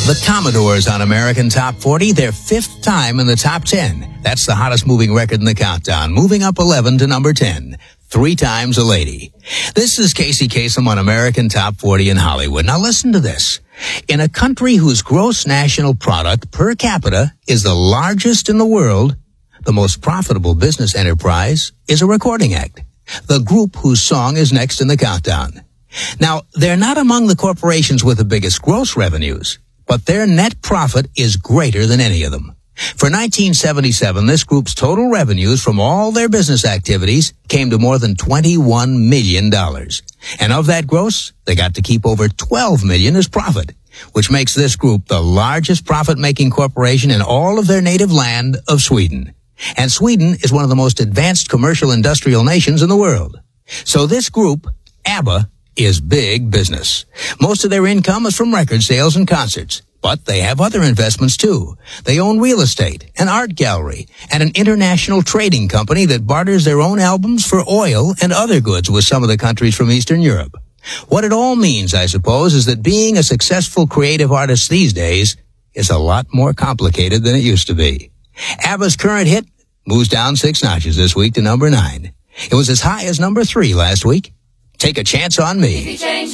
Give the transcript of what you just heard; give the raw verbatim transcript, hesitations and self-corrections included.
The Commodores on American Top forty, their fifth time in the top ten. That's the hottest moving record in the countdown, moving up eleven to number ten. Three times a lady. This is Casey Kasem on American Top forty in Hollywood. Now listen to this. In a country whose gross national product per capita is the largest in the world, the most profitable business enterprise is a recording act. The group whose song is next in the countdown. Now, they're not among the corporations with the biggest gross revenues, but their net profit is greater than any of them. For nineteen seventy-seven, this group's total revenues from all their business activities came to more than twenty-one million dollars. And of that gross, they got to keep over twelve million dollars as profit, which makes this group the largest profit-making corporation in all of their native land of Sweden. And Sweden is one of the most advanced commercial industrial nations in the world. So this group, ABBA, is big business. Most of their income is from record sales and concerts, but they have other investments too. They own real estate, an art gallery, and an international trading company that barters their own albums for oil and other goods with some of the countries from Eastern Europe. What it all means, I suppose, is that being a successful creative artist these days is a lot more complicated than it used to be. ABBA's current hit moves down six notches this week to number nine. It was as high as number three last week. Take a Chance on Me.